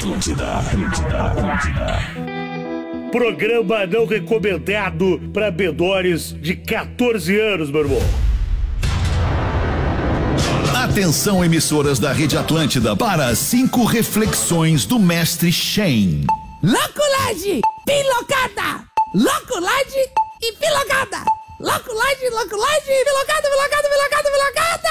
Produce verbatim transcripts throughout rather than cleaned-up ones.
Atlântida, Atlântida, Atlântida. Programa não recomendado para menores de catorze anos, meu irmão. Atenção, emissoras da Rede Atlântida, para cinco reflexões do mestre Shen. Loculade, pilocada, loculade e pilocada. Loculade, loculade, pilocada, pilocada, pilocada, pilocada.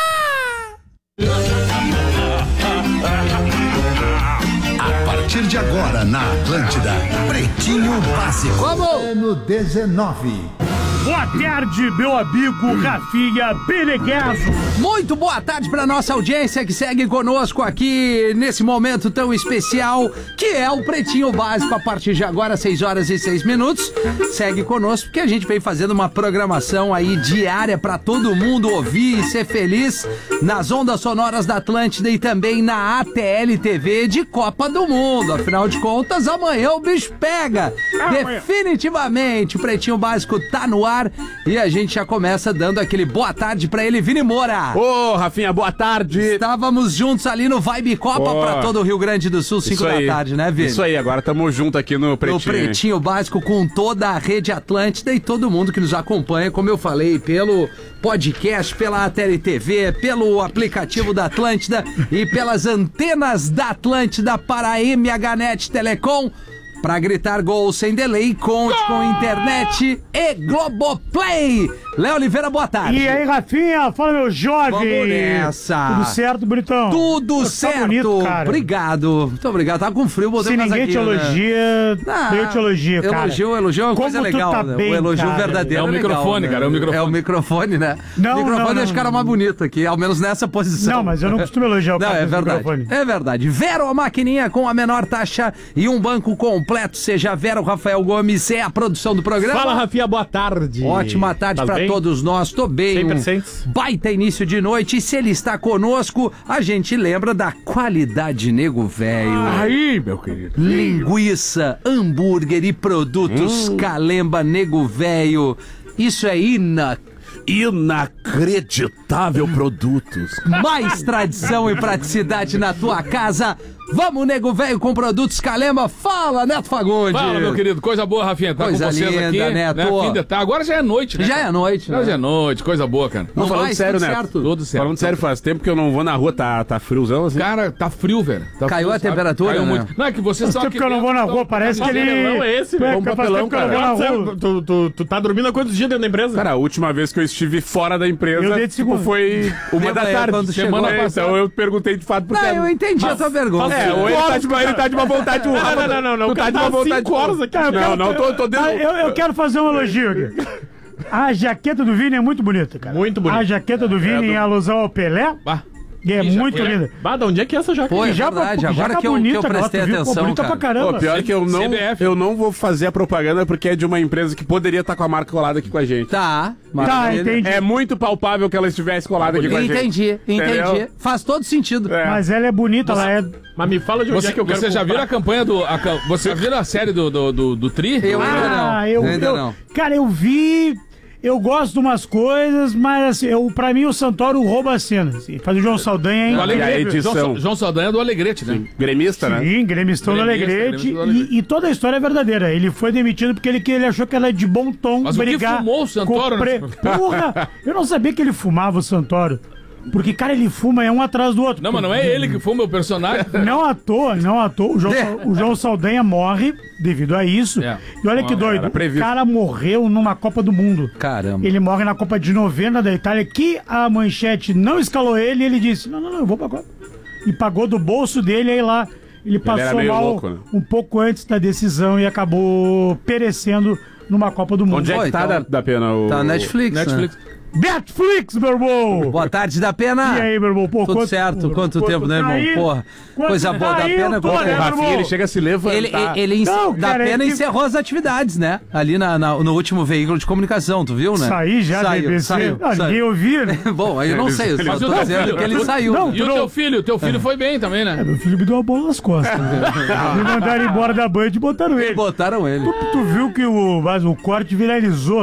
A partir de agora na Atlântida, Pretinho Básico. Como? Ano dezenove. Boa tarde, meu amigo Rafinha Beneguezo. Muito boa tarde para nossa audiência que segue conosco aqui nesse momento tão especial que é o Pretinho Básico. A partir de agora, seis horas e seis minutos. Segue conosco porque a gente vem fazendo uma programação aí diária para todo mundo ouvir e ser feliz nas ondas sonoras da Atlântida e também na A T L T V de Copa do Mundo. Afinal de contas, amanhã o bicho pega. Definitivamente, o Pretinho Básico tá no ar. E a gente já começa dando aquele boa tarde pra ele, Vini Moura. Ô, Rafinha, boa tarde. Estávamos juntos ali no Vibe Copa oh, pra todo o Rio Grande do Sul, cinco da tarde, né, Vini? Isso aí, agora estamos juntos aqui no Pretinho. No Pretinho Básico com toda a Rede Atlântida e todo mundo que nos acompanha, como eu falei, pelo podcast, pela A T L T V, pelo aplicativo da Atlântida e pelas antenas da Atlântida para a M H Net Telecom. Pra gritar gol sem delay, conte com internet e Globoplay. Léo Oliveira, boa tarde. E aí, Rafinha? Fala, meu jovem. Vamos nessa. Tudo certo, bonitão? Tudo tá certo. Bonito, cara. Obrigado. Muito obrigado. Tava com frio, botei Se ninguém te elogia, né? ah, eu te elogio, cara. Elogio, elogio é uma Como coisa tu legal. Tá né? bem, o elogio cara. verdadeiro É o é legal, microfone, né? cara, é o microfone. É o microfone, né? Não, o microfone não, deixa o não, cara não. mais bonito aqui, ao menos nessa posição. Não, mas eu não costumo elogiar o Não, cara é do verdade. microfone. É verdade. Vero, a maquininha com a menor taxa e um banco completo. Seja Vero, Rafael Gomes, é a produção do programa. Fala, Rafinha, boa tarde. Ótima tarde Tá pra bem? todos nós. Tô bem. cem por Um cento. baita início de noite. E se ele está conosco, a gente lembra da qualidade Nego Velho. Aí, meu querido. Linguiça, hambúrguer e produtos Hum. Calemba Nego Velho. Isso é ina... Inacreditável produtos. mais tradição e praticidade na tua casa. Vamos, Nego Velho, com produtos Calemba. Fala, Neto Fagundes. Fala, meu querido. Coisa boa, Rafinha. Tá Coisa com vocês linda, aqui. Neto. Né? Fim de tarde. Agora já é noite, né? Já cara? é noite, né? Já é noite. Coisa boa, cara. Não Não, falando vai, sério, tudo né? certo. Tudo certo. Falando sério, faz tempo que eu não vou na rua, tá, tá friozão assim. Cara, tá frio, velho. Tá Caiu frio, a sabe? temperatura, Caiu né? muito. Não, é que vocês Faz estão tempo que eu não vou na rua, parece que ele... Papelão é esse, Ué, velho? faz papelão, tempo que eu não vou cara. na rua. Tu, tu, tu tá dormindo há quantos dias dentro da empresa? Cara, a última vez que eu estive fora da empresa, Eu dei de tipo, segunda. foi uma Lembra da aí, tarde. quando chegou? Semana passada. Então eu perguntei de fato pro Não, cara. eu entendi a tua pergunta. É, ou ele tá, de, ele tá de uma vontade... Não, não, não, não, não. Tu O tá cara de uma tá vontade... cinco horas aqui. Cara, eu Não, quero- não, tô, tô dentro... Ah, eu, eu quero fazer um elogio aqui. A jaqueta do Vini é muito bonita, cara. Muito bonita. A jaqueta do Vini em alusão ao Pelé Bah. é Que muito jaqueta. linda. Bah, de onde é que é essa jaqueta? Pô, é Já verdade. já Agora tá que eu, que bonita, eu cara, prestei tu viu? Pô, atenção, bonita cara. pra caramba. Pô, pior que eu não, C B F. eu não vou fazer a propaganda porque é de uma empresa que poderia estar com a marca colada aqui com a gente. Tá, Tá, maravilha. entendi. É muito palpável que ela estivesse colada aqui com a gente. Entendi, entendi. Entendeu? Faz todo sentido. É. Mas ela é bonita, ela é... Mas me fala de onde Você, é que eu quero você já comprar. viu a campanha do... A, cam- você já viu a série do, do, do, do Tri? Eu ainda não. Ah, eu, ainda eu- não. Cara, eu vi... Eu gosto de umas coisas, mas assim, eu, pra mim o Santoro rouba a cena. Assim, faz o João Saldanha, hein? Do E a Alegrete. edição? João, João Saldanha do Alegrete, né? Gremista, né? Sim, gremistão do Gremista, Alegrete. gremista do Alegrete. E, e toda a história é verdadeira. Ele foi demitido porque ele, que ele achou que era de bom tom Mas o que brigar. fumou o Santoro, com pre- né? Porra! Eu não sabia que ele fumava o Santoro. Porque, cara, ele fuma é um atrás do outro. Não, mas não é ele que foi o meu personagem. Não à toa, não à toa. O João, É. o João Saldanha morre devido a isso. É. E olha que Ah, doido. era O previsto. cara morreu numa Copa do Mundo. Caramba. Ele morre na Copa de noventa da Itália, que a manchete não escalou ele e ele disse: Não, não, não, eu vou pra Copa. E pagou do bolso dele, aí lá ele passou era meio mal louco, né? um pouco antes da decisão e acabou perecendo numa Copa do Mundo. Onde é Pô, que tá então- da, da pena? O... Tá na Netflix, Netflix. né? Netflix, meu irmão! Boa tarde, da Pena. E aí, meu irmão? Pô, Tudo quanto- certo? Quanto tempo, né, irmão? Aí, Porra, quanto coisa boa. Da aí, Pena... eu tô, quanto- né, meu Rafinha, irmão? ele chega a se levantar. Ele, ele, ele Não, da cara, é Pena que- encerrou as atividades, né? Ali na, na- no último veículo de comunicação, tu viu, né? Saí já, saiu, B B C. saiu, Ah, ninguém saiu. ouvia, né? Bom, aí eu não Eles- sei, eu só Mas o tô teu dizendo filho, que ele tu- saiu. não, E o não. teu filho? O teu filho foi bem também, né? Meu filho me deu uma bola nas costas. né? Me mandaram embora da Band e botaram ele. Botaram ele. Tu, tu viu que o, mas o corte viralizou.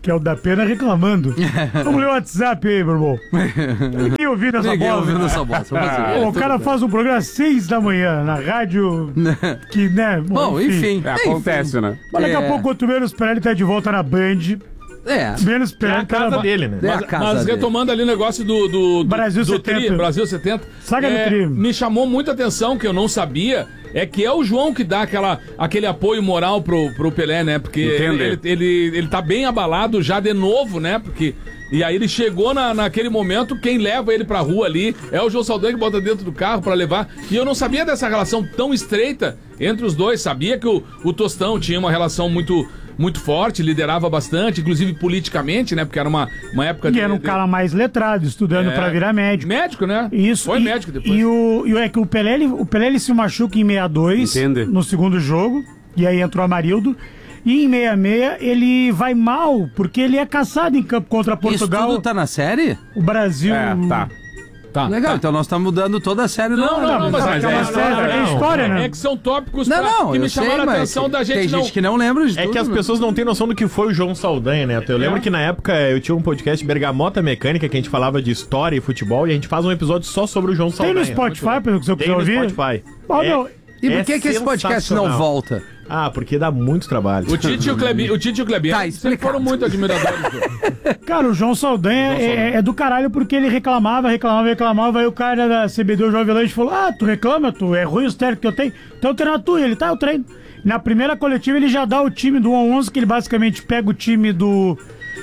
que é o da Pena reclamando. Vamos ler o WhatsApp aí, meu irmão. Ninguém ouviu essa Ninguém bola. ouvindo né? essa bosta. Pô, o cara faz um programa às seis da manhã na rádio que, né? Bom, enfim. É, acontece, né? Mas daqui É. a pouco, quando o menos esperar, ele tá de volta na Band. É. Menos É esperar, a casa dele, né? É a Mas, casa mas dele. retomando ali o negócio do, do, do Brasil do setenta. Tri, Brasil setenta, Saga do Tri. me chamou muita atenção, que eu não sabia, é que é o João que dá aquela, aquele apoio moral pro, pro Pelé, né? Porque Entende. ele, ele, ele, ele tá bem abalado já de novo, né? Porque... E aí ele chegou na, naquele momento, quem leva ele pra rua ali é o João Saldanha que bota dentro do carro pra levar. E eu não sabia dessa relação tão estreita entre os dois. Sabia que o, o Tostão tinha uma relação muito, muito forte, liderava bastante, inclusive politicamente, né? Porque era uma, uma época E era um cara mais letrado, estudando É. pra virar médico. Médico, né? Isso. Foi e, médico depois. E o, e o, é que o Pelé, ele, o Pelé ele se machuca em sessenta e dois, Entende. no segundo jogo, e aí entrou Amarildo. E em sessenta e seis ele vai mal, porque ele é caçado em campo contra Isso Portugal. tudo tá na série? O Brasil... É, tá. Tá, Legal, tá. então nós estamos mudando toda a série. Não, não, não, mas, mas é, é uma é, série, não, é não, história, né? É que são tópicos Não, pra- não, que eu me sei, chamaram a mas atenção da gente tem não... gente que não lembra de É tudo. que as né? pessoas não têm noção do que foi o João Saldanha, né? Eu lembro que na época eu tinha um podcast Bergamota Mecânica que a gente falava de história e futebol e a gente faz um episódio só sobre o João Tem Saldanha. no Spotify, pelo que você Tem quiser no ouvir. Spotify. Ó, É- meu, E por é que, que esse podcast não sensacional. volta? Ah, porque dá muito trabalho. O Tite e o Clebinho, o Tite e o Clebinho Tá sempre explicado. foram muito admiradores do... cara, o João Saldanha é, é do caralho porque ele reclamava, reclamava, reclamava. Aí o cara da C B D, o João Avelange, falou: Ah, tu reclama, tu é ruim os técnicos que eu tenho. Então eu treino tu. E ele, tá, eu treino. Na primeira coletiva ele já dá o time do um a onze, que ele basicamente pega o time do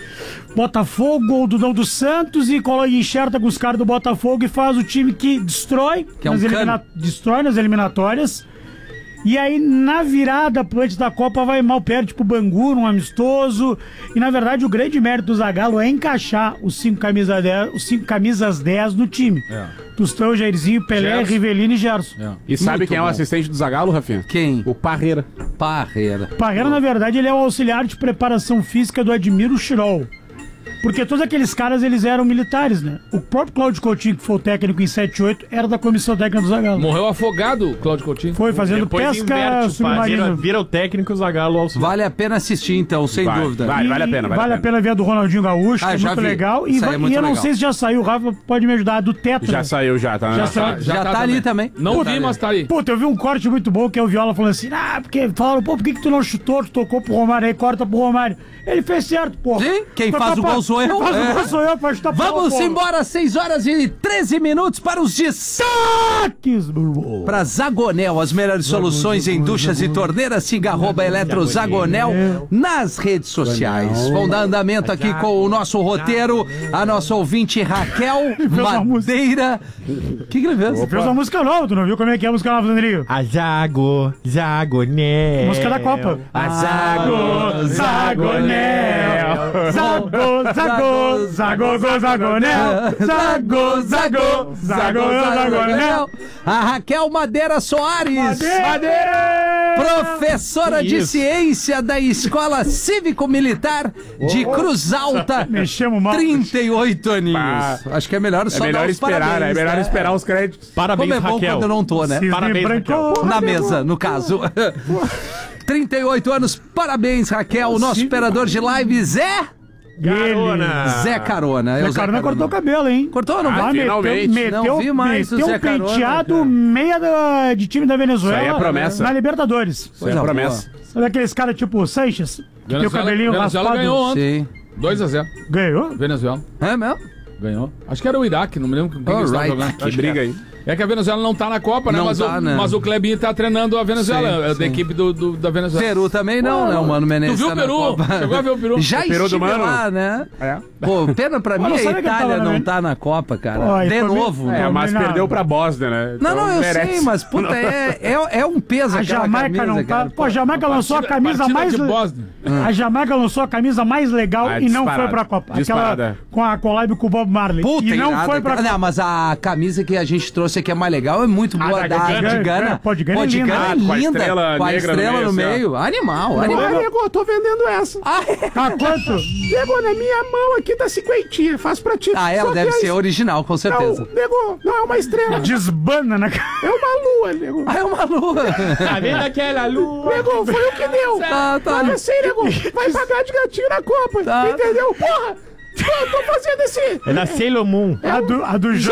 Botafogo ou do não do Santos e coloca e enxerta com os caras do Botafogo e faz o time que destrói, Que é um nas, cano. destrói nas eliminatórias. E aí, na virada antes da Copa, vai mal, perde pro Bangu, num amistoso. E, na verdade, o grande mérito do Zagallo é encaixar os cinco, camisa dez, os cinco camisas dez no time. É. Tostão, Jairzinho, Pelé, Gerson. Rivelino e Gerson. É. E sabe Muito quem é o bom. assistente do Zagallo, Rafinha? Quem? O Parreira. Parreira. Parreira, na verdade, ele é o auxiliar de preparação física do Admiro Chirol. Porque todos aqueles caras, eles eram militares, né? O próprio Cláudio Coutinho, que foi o técnico em setenta e oito, era da comissão técnica do Zagallo. Morreu afogado, Cláudio Coutinho. Foi fazendo Depois pesca inverte o pai, vira, submarina. vira o técnico, o Zagallo ao Vale a pena assistir, então, sem Vai, dúvida. vai. vale a pena, vale a a ver a do Ronaldinho Gaúcho, Ah, que é já muito vi. legal. E, Isso aí vai- é muito e eu não legal. sei se já saiu, o Rafa pode me ajudar, do Tetra. Já saiu, já, tá? Já né? saiu. Já tá ali também. Não Pô, vi, tá mas tá aí. Puta, eu vi um corte muito bom que é o Viola falando assim: Ah, porque falaram, pô, por que, que tu não chutou? Tu tocou pro Romário, aí corta pro Romário. Ele fez certo, pô. Sim, quem Mas, faz o papai, gol sou eu. Quem faz É. o gol sou eu, pra chutar pro Vamos pô. embora, seis horas e treze minutos para os destaques. Para Zagonel, as melhores soluções em duchas e torneiras. Siga arroba Eletro Zagonel nas redes sociais. Vamos dar andamento aqui com o nosso roteiro. A nossa ouvinte Raquel uma música. Madeira. O que, que ele fez? Fez uma música nova, tu não viu como é que é a música nova, Sandrinho? A Zago, Zagonel. Música da Copa. A Zago, Zagonel. Zago, Zago, Zago, Zagonel. Zago, Zago, Zago, Zagonel. A Raquel Madeira Soares. Madeira! Professora de Isso. ciência da Escola Cívico-Militar de Cruz Alta. Mexemos mal. trinta e oito aninhos. Pá. Acho que é melhor É só melhor dar os esperar, parabéns, é melhor né? esperar os créditos. Parabéns, Como é bom Raquel. quando eu não tô, né? Cisne Parabéns, branco. Raquel. Na mesa, no caso. trinta e oito anos, parabéns, Raquel. O nosso operador de live, Zé... Carona. Zé Carona. É o O cara não cortou o cabelo, hein? Cortou, não Ah, vai? finalmente. Meteu, Não vi mais meteu o Zé um Carona, penteado cara. meia da- de time da Venezuela. Isso aí é promessa. Na Libertadores. Isso é a promessa. Sabe aqueles caras tipo Sanches? Que tem o Venezuela, cabelinho Venezuela raspado. ganhou ontem. Sim. dois a zero. Ganhou? Venezuela. É mesmo? Ganhou. Acho que era o Iraque, não me lembro com quem que eles estavam Alright. jogando. Que briga aí. É que a Venezuela não tá na Copa, né? Não Mas, tá, o, né? mas o Klebinho tá treinando a Venezuela, Sim, é da sim. equipe do, do- da Venezuela. Peru também não, né? O Mano Menezes. Tu viu tá o na Peru? Copa. Chegou a ver o Peru? Já O Peru do estive Mano? lá, né? É. Pô, pena pra mim não a sabia que ele Itália tava lá, não né? tá na Copa, cara. Ó, e De foi bem- novo. É, Não, mas não. perdeu pra Bósnia, né? Não, não, Então eu merece. sei, mas puta, é, é, é um peso A aquela Jamaica camisa, não tá. cara. Pô, a Jamaica lançou a camisa Partida mais. de Bósnia. A Jamaica lançou a camisa mais legal Ah, e não disparado. foi pra Copa. Aquela Disparada. com a collab com o Bob Marley. Puta, e não irada, foi pra cara. Copa. Não, mas a camisa que a gente trouxe aqui é mais legal, é muito boa. da da Gana. de Gana. Pô, de Gana é linda. é Ah, com a linda. estrela Com a negra no estrela meio, no assim, ó. meio. Animal, animal. nego, eu tô vendendo essa. Ah, é? Ah, quanto? Nego, na minha mão aqui tá cinquentinha, faço pra ti. Ah, ela deve ser original, com certeza. Nego, não é uma estrela, Desbana na cara. é uma lua, nego. Ah, é uma lua. Tá vendo aquela lua? Nego, foi o que deu. Tá, tá. Olha assim, nego, vai pagar de gatinho na Copa. Tá. Entendeu? Porra, eu tô fazendo esse... É da Sailor Moon. A do, a do